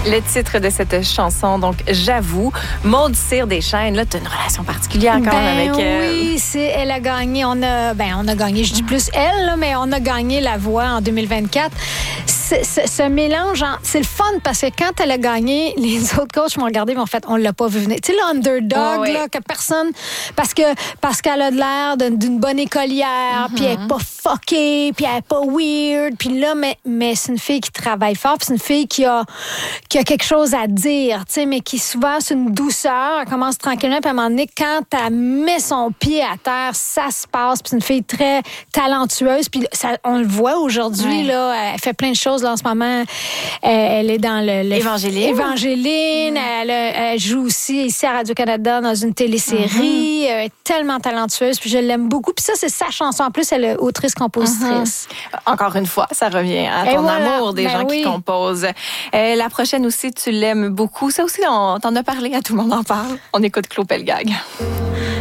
Le titre de cette chanson, donc J'avoue, Maud Cyr Deschênes, là, tu as une relation particulière quand même avec elle. Oui, elle a gagné. On a gagné, je dis plus elle, là, mais on a gagné La Voix en 2024. Ce mélange, c'est le fun parce que quand elle a gagné, les autres coachs m'ont regardé et m'ont fait, on l'a pas vu venir. Tu sais, l'underdog, là, que personne, parce qu'elle a de l'air d'une bonne écolière, puis elle est pas fuckée, puis elle est pas weird, puis là, mais c'est une fille qui travaille fort, puis c'est une fille qui a quelque chose à dire, tu sais, mais qui souvent, c'est une douceur, elle commence tranquillement, puis à un moment donné, quand elle met son pied à terre, ça se passe, puis c'est une fille très talentueuse, puis on le voit aujourd'hui, là, elle fait plein de choses, là, en ce moment. Elle est dans Évangéline. Elle joue aussi ici à Radio-Canada dans une télésérie. Elle est tellement talentueuse, puis je l'aime beaucoup. Puis ça, c'est sa chanson. En plus, elle est autrice-compositrice. Encore une fois, ça revient à ton amour des gens qui composent. La prochaine aussi, tu l'aimes beaucoup. Ça aussi, t'en as parlé, à Tout le monde en parle. On écoute Claude Pelgag.